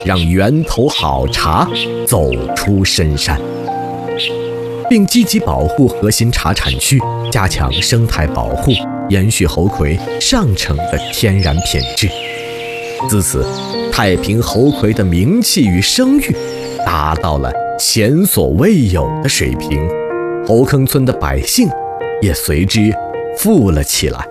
让源头好茶走出深山，并积极保护核心茶产区，加强生态保护，延续猴魁上乘的天然品质。自此，太平猴魁的名气与声誉达到了前所未有的水平，猴坑村的百姓也随之富了起来。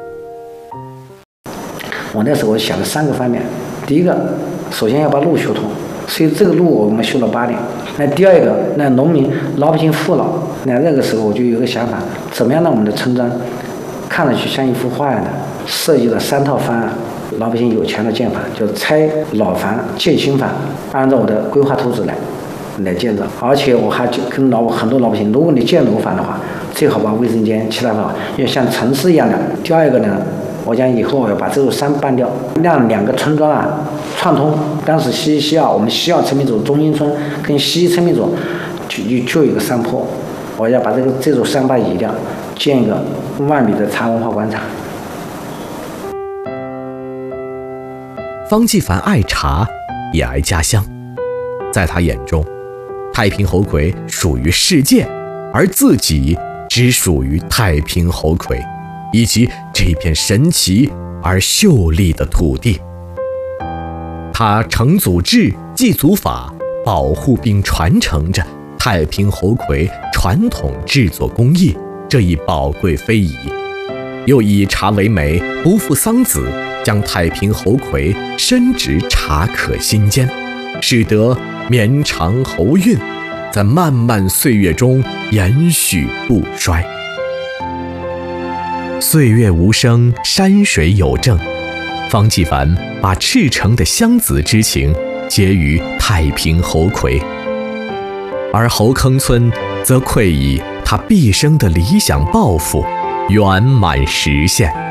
我那时候想了3个方面，第一个，首先要把路修通，所以这个路我们修了8年。那第二个，那农民老百姓富了，那个时候我就有个想法，怎么样让我们的村庄看上去像一幅画一样的，设计了3套方案。老百姓有钱的建法，就是拆老房建新房，按照我的规划图纸来建造。而且我还跟很多老百姓，如果你建楼房的话，最好把卫生间、其他的要像城市一样的。第二个呢，我讲以后我要把这座山搬掉，让2个村庄串通。当时西澳，我们西澳村民组中心村跟西村民组就有一个山坡，我要把这座山移掉，建一个10000米的茶文化广场。 方纪梵爱茶，也爱家乡。在他眼中，太平猴魁属于世界，而自己只属于太平猴魁以及这片神奇而秀丽的土地。他承祖制、继祖法，保护并传承着太平猴魁传统制作工艺这一宝贵非遗，又以茶为媒，不负桑梓，将太平猴魁深植茶客心间，使得绵长猴韵在漫漫岁月中延续不衰。岁月无声，山水有证。方纪梵把赤诚的乡子之情结于太平猴魁，而猴坑村则愧以他毕生的理想抱负圆满实现。